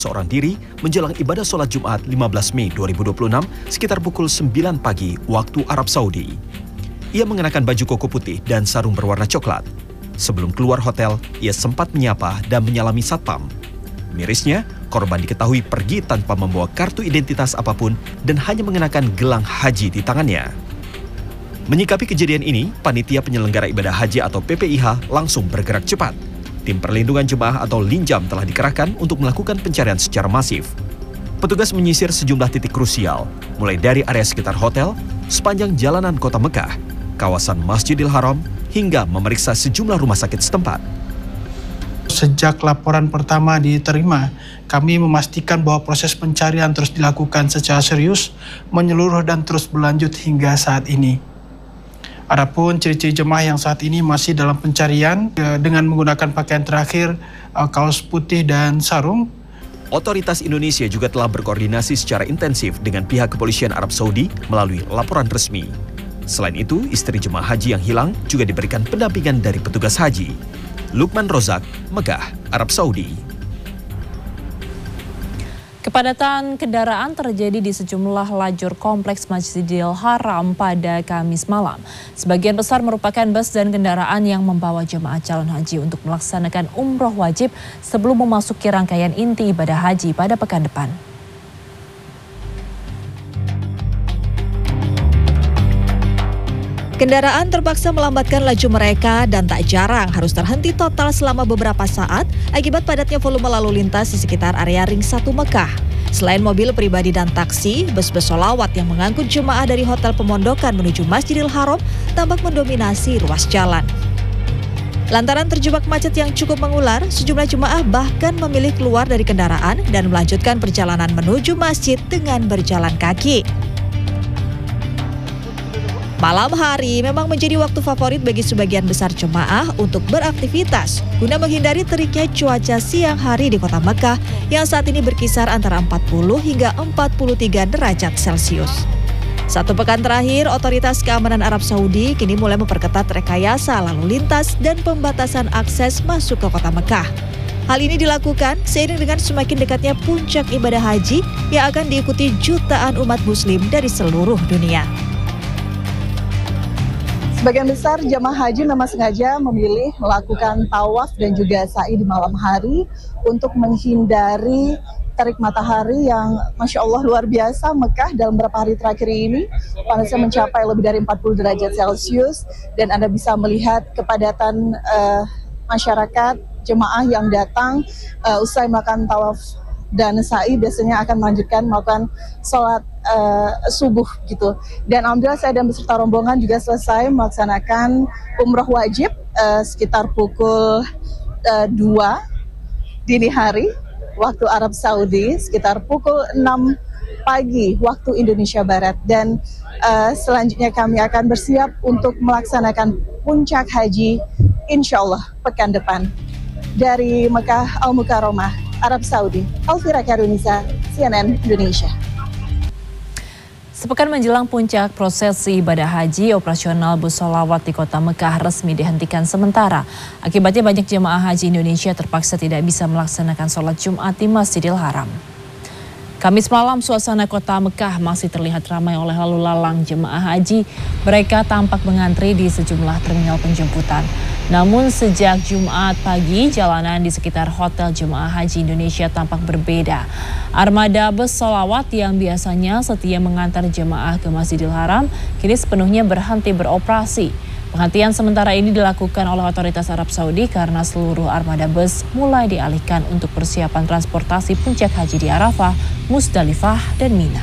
seorang diri menjelang ibadah sholat Jumat 15 Mei 2026 sekitar pukul 9 pagi waktu Arab Saudi. Ia mengenakan baju koko putih dan sarung berwarna coklat. Sebelum keluar hotel, ia sempat menyapa dan menyalami satpam. Mirisnya, korban diketahui pergi tanpa membawa kartu identitas apapun dan hanya mengenakan gelang haji di tangannya. Menyikapi kejadian ini, panitia penyelenggara ibadah haji atau PPIH langsung bergerak cepat. Tim perlindungan jemaah atau Linjam telah dikerahkan untuk melakukan pencarian secara masif. Petugas menyisir sejumlah titik krusial, mulai dari area sekitar hotel, sepanjang jalanan kota Mekah, kawasan Masjidil Haram, hingga memeriksa sejumlah rumah sakit setempat. Sejak laporan pertama diterima, kami memastikan bahwa proses pencarian terus dilakukan secara serius, menyeluruh dan terus berlanjut hingga saat ini. Adapun ciri-ciri jemaah yang saat ini masih dalam pencarian dengan menggunakan pakaian terakhir, kaos putih dan sarung. Otoritas Indonesia juga telah berkoordinasi secara intensif dengan pihak kepolisian Arab Saudi melalui laporan resmi. Selain itu, istri jemaah haji yang hilang juga diberikan pendampingan dari petugas haji. Lukman Rozak, Mekah, Arab Saudi. Kepadatan kendaraan terjadi di sejumlah lajur kompleks Masjidil Haram pada Kamis malam. Sebagian besar merupakan bus dan kendaraan yang membawa jemaah calon haji untuk melaksanakan umroh wajib sebelum memasuki rangkaian inti ibadah haji pada pekan depan. Kendaraan terpaksa melambatkan laju mereka dan tak jarang harus terhenti total selama beberapa saat akibat padatnya volume lalu lintas di sekitar area Ring 1 Mekah. Selain mobil pribadi dan taksi, bus-bus sholawat yang mengangkut jemaah dari Hotel Pemondokan menuju Masjidil Haram tampak mendominasi ruas jalan. Lantaran terjebak macet yang cukup mengular, sejumlah jemaah bahkan memilih keluar dari kendaraan dan melanjutkan perjalanan menuju masjid dengan berjalan kaki. Malam hari memang menjadi waktu favorit bagi sebagian besar jemaah untuk beraktivitas guna menghindari teriknya cuaca siang hari di kota Mekah yang saat ini berkisar antara 40 hingga 43 derajat Celcius. Satu pekan terakhir, otoritas keamanan Arab Saudi kini mulai memperketat rekayasa lalu lintas dan pembatasan akses masuk ke kota Mekah. Hal ini dilakukan seiring dengan semakin dekatnya puncak ibadah haji yang akan diikuti jutaan umat muslim dari seluruh dunia. Sebagian besar jamaah haji memang sengaja memilih melakukan tawaf dan juga sa'i di malam hari untuk menghindari terik matahari yang Masya Allah luar biasa. Mekah dalam beberapa hari terakhir ini panasnya mencapai lebih dari 40 derajat Celcius dan Anda bisa melihat kepadatan masyarakat jemaah yang datang usai melakukan tawaf dan sa'i biasanya akan melanjutkan melakukan sholat subuh gitu. Dan alhamdulillah saya dan beserta rombongan juga selesai melaksanakan umroh wajib sekitar pukul 2 dini hari waktu Arab Saudi, sekitar pukul 6 pagi waktu Indonesia Barat. Dan selanjutnya kami akan bersiap untuk melaksanakan puncak haji insya Allah pekan depan. Dari Mekah Al-Mukarramah, Arab Saudi, Alfira Karunisa, CNN Indonesia. Sepekan menjelang puncak prosesi ibadah haji, operasional bus sholawat di kota Mekah resmi dihentikan sementara. Akibatnya banyak jemaah haji Indonesia terpaksa tidak bisa melaksanakan sholat Jumat di Masjidil Haram. Kamis malam suasana kota Mekah masih terlihat ramai oleh lalu lalang jemaah haji. Mereka tampak mengantri di sejumlah terminal penjemputan. Namun sejak Jumat pagi, jalanan di sekitar hotel jemaah haji Indonesia tampak berbeda. Armada bus sholawat yang biasanya setia mengantar jemaah ke Masjidil Haram kini sepenuhnya berhenti beroperasi. Penghentian sementara ini dilakukan oleh otoritas Arab Saudi karena seluruh armada bus mulai dialihkan untuk persiapan transportasi puncak haji di Arafah, Musdalifah, dan Mina.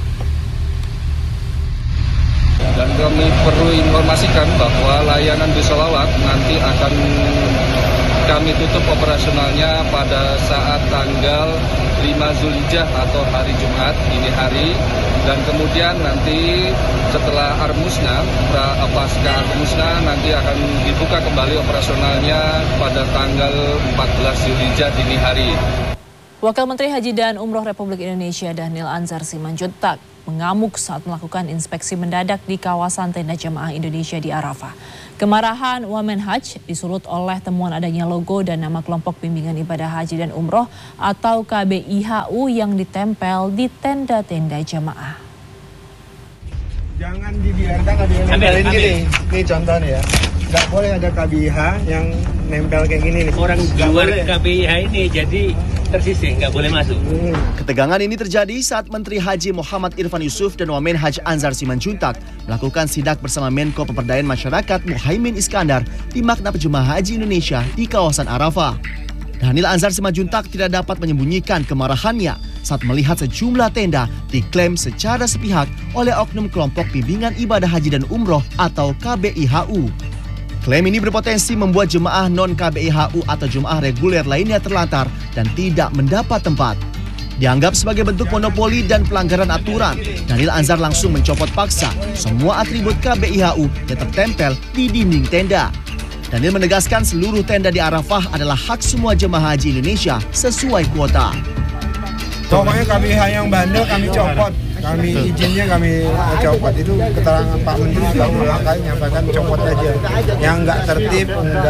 Dan kami perlu informasikan bahwa layanan bus sholawat nanti akan kami tutup operasionalnya pada saat tanggal 5 Zulhijjah atau hari Jumat dini hari, dan kemudian nanti setelah Armusna, pasca Armusna nanti akan dibuka kembali operasionalnya pada tanggal 14 Zulhijjah dini hari. Wakil Menteri Haji dan Umroh Republik Indonesia Dhanil Anzar Simanjuntak mengamuk saat melakukan inspeksi mendadak di kawasan tenda jemaah Indonesia di Arafah. Kemarahan Wamenhaj disulut oleh temuan adanya logo dan nama kelompok bimbingan ibadah haji dan umroh atau KBIHU yang ditempel di tenda-tenda jamaah. Jangan dibiarkan ada yang nempelin gini. Ini contohnya ya. Nggak boleh ada KBIH yang nempel kayak gini nih. Orang luar KBIH ini jadi tersisih, nggak boleh masuk. Ketegangan ini terjadi saat Menteri Haji Muhammad Irfan Yusuf dan Wamenhaj Anzar Simanjuntak melakukan sidak bersama Menko Pemberdayaan Masyarakat Muhaimin Iskandar di Maktab Jemaah Haji Indonesia di kawasan Arafah. Dhanil Anzar Simanjuntak tidak dapat menyembunyikan kemarahannya saat melihat sejumlah tenda diklaim secara sepihak oleh oknum kelompok bimbingan ibadah haji dan umroh atau KBIHU. Klaim ini berpotensi membuat jemaah non-KBIHU atau jemaah reguler lainnya terlantar dan tidak mendapat tempat. Dianggap sebagai bentuk monopoli dan pelanggaran aturan, Dhanil Anzar langsung mencopot paksa semua atribut KBIHU yang tertempel di dinding tenda. Dhanil menegaskan seluruh tenda di Arafah adalah hak semua jemaah haji Indonesia sesuai kuota. Pokoknya KBIH yang bandel kami copot. Kami izinnya kami copot. Itu keterangan Pak Menteri sudah berulang kali menyampaikan copot aja. Yang nggak tertib,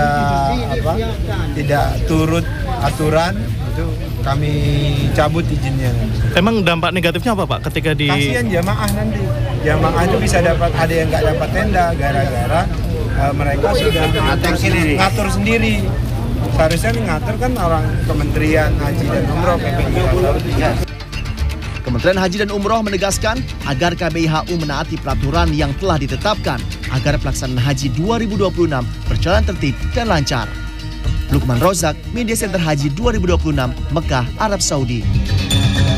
tidak turut aturan itu kami cabut izinnya. Emang dampak negatifnya apa Pak ketika di... Kasihan jamaah nanti. Jamaah itu bisa dapat, ada yang nggak dapat tenda gara-gara mereka sudah ngatur sendiri. Seharusnya ngatur kan orang Kementerian Haji dan Umroh PPI. Kementerian Haji dan Umroh menegaskan agar KBIHU menaati peraturan yang telah ditetapkan agar pelaksanaan Haji 2026 berjalan tertib dan lancar. Lukman Rozak, Media Center Haji 2026, Mekah, Arab Saudi.